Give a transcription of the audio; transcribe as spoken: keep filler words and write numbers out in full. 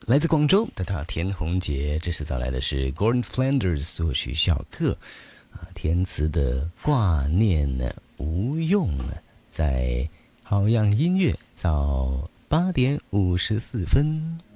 来自广州的他田宏杰，这次找来的是 Gordon Flanders 作曲小克啊，填词的挂念呢无用啊，在好样音乐早八点五十四分。